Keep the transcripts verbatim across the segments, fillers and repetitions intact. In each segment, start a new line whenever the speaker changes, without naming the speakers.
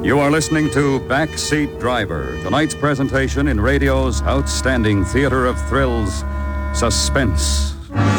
You are listening to Backseat Driver, tonight's presentation in radio's outstanding theater of thrills, Suspense.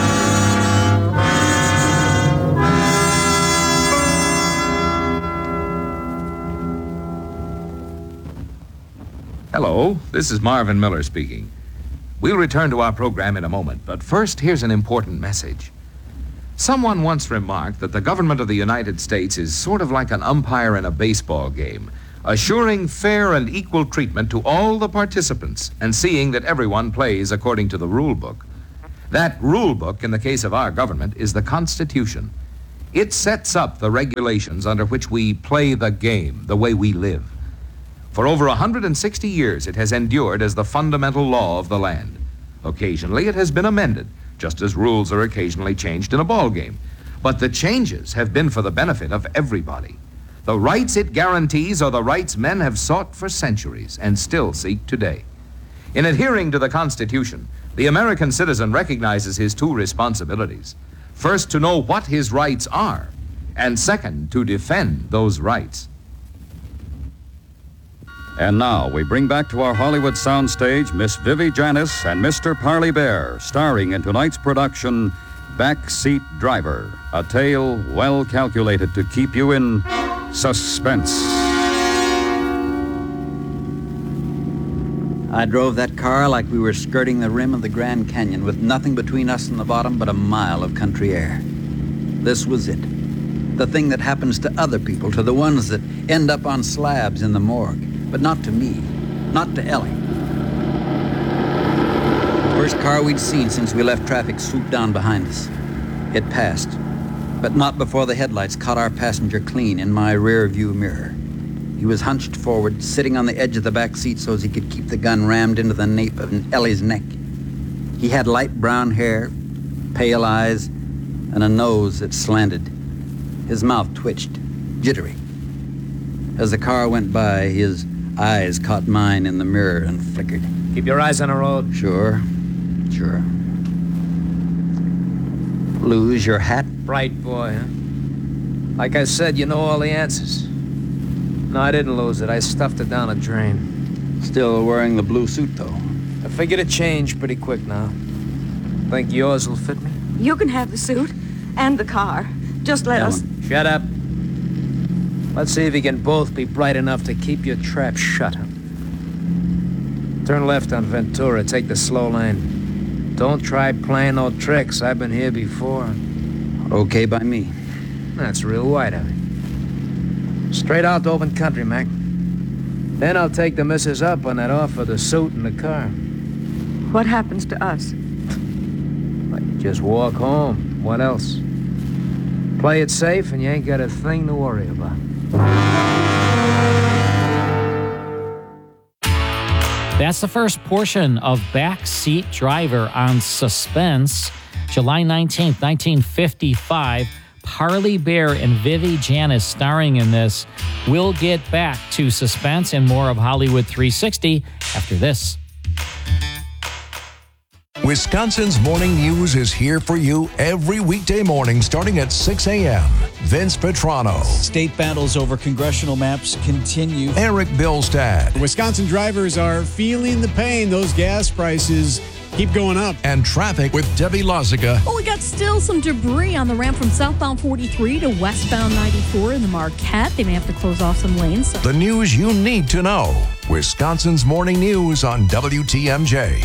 Hello, this is Marvin Miller speaking. We'll return to our program in a moment, but first, here's an important message. Someone once remarked that the government of the United States is sort of like an umpire in a baseball game, assuring fair and equal treatment to all the participants and seeing that everyone plays according to the rule book. That rule book, in the case of our government, is the Constitution. It sets up the regulations under which we play the game, the way we live. For over one hundred sixty years, it has endured as the fundamental law of the land. Occasionally, it has been amended, just as rules are occasionally changed in a ball game. But the changes have been for the benefit of everybody. The rights it guarantees are the rights men have sought for centuries and still seek today. In adhering to the Constitution, the American citizen recognizes his two responsibilities. First, to know what his rights are, and second, to defend those rights.
And now we bring back to our Hollywood soundstage Miss Vivi Janis and Mister Parley Bear, starring in tonight's production, Backseat Driver, a tale well calculated to keep you in suspense.
I drove that car like we were skirting the rim of the Grand Canyon with nothing between us and the bottom but a mile of country air. This was it. The thing that happens to other people, to the ones that end up on slabs in the morgue. But not to me, not to Ellie. First car we'd seen since we left traffic swooped down behind us. It passed, but not before the headlights caught our passenger clean in my rear view mirror. He was hunched forward, sitting on the edge of the back seat so as he could keep the gun rammed into the nape of Ellie's neck. He had light brown hair, pale eyes, and a nose that slanted. His mouth twitched, jittery. As the car went by, his eyes caught mine in the mirror and flickered.
Keep your eyes on the road.
Sure, sure. Lose your hat?
Bright boy, huh? Like I said, you know all the answers. No, I didn't lose it. I stuffed it down a drain.
Still wearing the blue suit, though.
I figured it changed pretty quick now. Think yours will fit me?
You can have the suit and the car. Just let
Ellen.
us...
Shut up. Let's see if you can both be bright enough to keep your trap shut. Turn left on Ventura. Take the slow lane. Don't try playing no tricks. I've been here before.
Okay by me.
That's real white of you. Straight out to open country, Mac. Then I'll take the missus up on that offer, the suit and the car.
What happens to us?
Like, just walk home. What else? Play it safe and you ain't got a thing to worry about.
That's the first portion of Backseat Driver on Suspense. July nineteenth, nineteen fifty-five. Parley Bear and Vivi Janis starring in this. We'll get back to Suspense and more of Hollywood three sixty after this.
Wisconsin's Morning News is here for you every weekday morning starting at six a.m. Vince Petrano.
State battles over congressional maps continue.
Eric Bilstad.
Wisconsin drivers are feeling the pain. Those gas prices keep going up.
And traffic with Debbie Lozica.
Well, we got still some debris on the ramp from southbound forty-three to westbound ninety-four in the Marquette. They may have to close off some lanes.
The news you need to know. Wisconsin's Morning News on W T M J.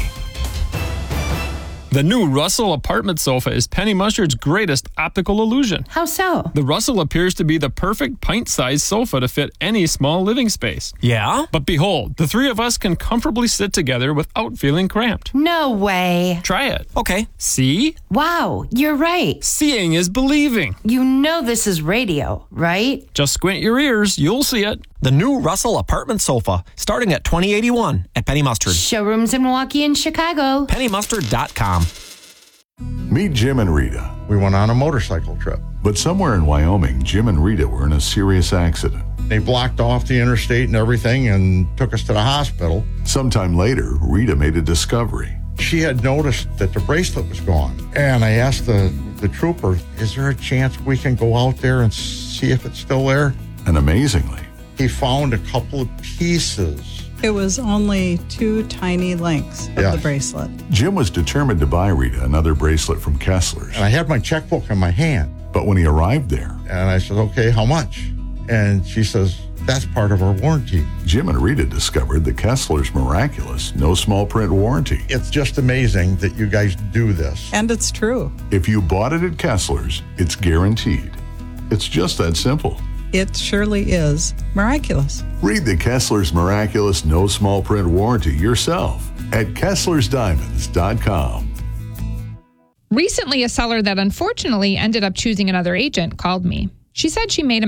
The new Russell apartment sofa is Penny Mustard's greatest optical illusion.
How so?
The Russell appears to be the perfect pint-sized sofa to fit any small living space.
Yeah?
But behold, the three of us can comfortably sit together without feeling cramped.
No way.
Try it.
Okay.
See?
Wow, you're right.
Seeing is believing.
You know this is radio, right?
Just squint your ears, you'll see it.
The new Russell apartment sofa, starting at twenty eighty-one at Penny Mustard.
Showrooms in Milwaukee and Chicago.
penny mustard dot com.
Meet Jim and Rita.
We went on a motorcycle trip.
But somewhere in Wyoming, Jim and Rita were in a serious accident.
They blocked off the interstate and everything and took us to the hospital.
Sometime later, Rita made a discovery.
She had noticed that the bracelet was gone. And I asked the, the trooper, is there a chance we can go out there and see if it's still there?
And amazingly,
he found a couple of pieces.
It was only two tiny links of
Yes.
the bracelet.
Jim was determined to buy Rita another bracelet from Kessler's.
And I had my checkbook in my hand.
But when he arrived there,
And I said, okay, how much? And she says, that's part of our warranty.
Jim and Rita discovered the Kessler's miraculous no small print warranty.
It's just amazing that you guys do this.
And it's true.
If you bought it at Kessler's, it's guaranteed. It's just that simple.
It surely is miraculous.
Read the Kessler's miraculous no small print warranty yourself at Kessler's Diamonds dot com.
Recently, a seller that unfortunately ended up choosing another agent called me. She said she made a